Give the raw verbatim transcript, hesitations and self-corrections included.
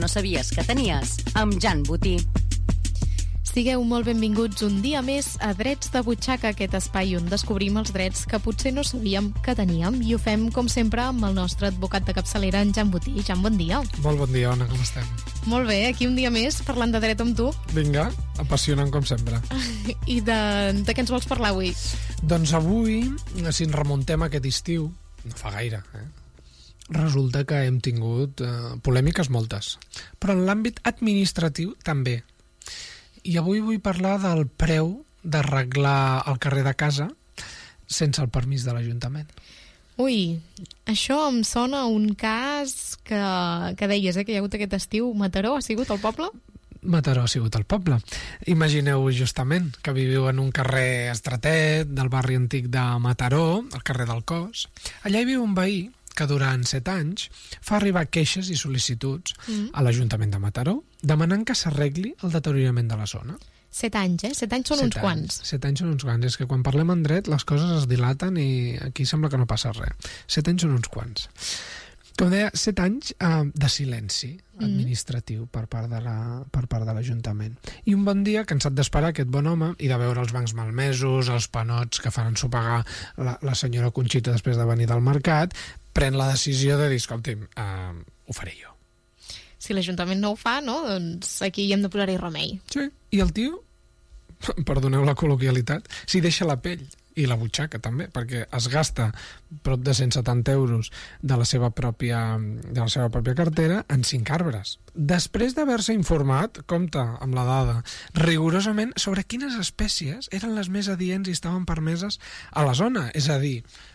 No sabies que tenies amb Jan Botí. Sigueu molt benvinguts un dia més a Drets de Butxaca, aquest espai on descobrim els drets que potser no sabíem que teníem, i ho fem, com sempre, amb el nostre advocat de capçalera, en Jan Botí. Jan, bon dia. Molt bon dia, Ona, com estem? Molt bé, aquí un dia més, parlant de dret amb tu. Vinga, apassionant com sempre. I de, de què ens vols parlar avui? Doncs avui, si ens remuntem a aquest estiu, no fa gaire, eh? Resulta que hem tingut eh, polèmiques moltes, però en l'àmbit administratiu també. I avui vull parlar del preu d'arreglar el carrer de casa sense el permís de l'Ajuntament. Ui, això em sona a un cas que, que deies, eh, que hi ha hagut aquest estiu. Mataró ha sigut el poble? Mataró ha sigut el poble. Imagineu justament que viviu en un carrer estretet del barri antic de Mataró, el carrer del Cos. Allà hi viu un veí que durant set anys fa arribar queixes i sol·licituds mm. a l'Ajuntament de Mataró demanant que s'arregli el deteriorament de la zona. Set anys, eh? Set anys són set uns anys. quants. Set anys són uns quants. És que quan parlem en dret les coses es dilaten i aquí sembla que no passa res. Set anys són uns quants. Com deia, set anys eh, de silenci administratiu mm. per part de la, per part de l'Ajuntament. I un bon dia, cansat d'esperar aquest bon home i de veure els bancs malmesos, els panots que fan ensopegar la, la senyora Conxita després de venir del mercat, pren la decisió de dir, escolti'm, eh, ho faré jo. Si l'Ajuntament no ho fa, no? Doncs aquí hi hem de posar-hi remei. Sí, i el tio, perdoneu la col·loquialitat, s'hi deixa la pell. I la butxaca també, perquè es gasta prop de cent setanta euros de la seva pròpia, de la seva pròpia cartera en cinc arbres. Després d'haver-se informat, compte amb la dada, rigorosament sobre quines espècies eren les més adients i estaven permeses a la zona. És a dir,